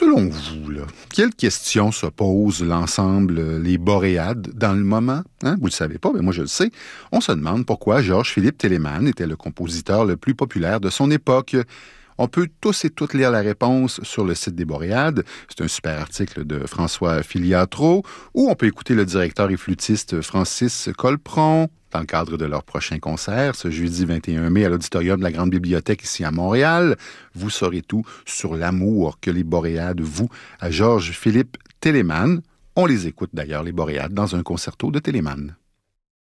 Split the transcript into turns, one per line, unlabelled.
Selon vous, là, quelles questions se posent l'ensemble, les Boréades, dans le moment? Hein? Vous le savez pas, mais moi je le sais. On se demande pourquoi Georges-Philippe Telemann était le compositeur le plus populaire de son époque. On peut tous et toutes lire la réponse sur le site des Boréades. C'est un super article de François Filiatro, où on peut écouter le directeur et flûtiste Francis Colpron dans le cadre de leur prochain concert, ce jeudi 21 mai à l'Auditorium de la Grande Bibliothèque ici à Montréal. Vous saurez tout sur l'amour que les Boréades vouent à Georges-Philippe Telemann. On les écoute d'ailleurs, les Boréades, dans un concerto de Telemann.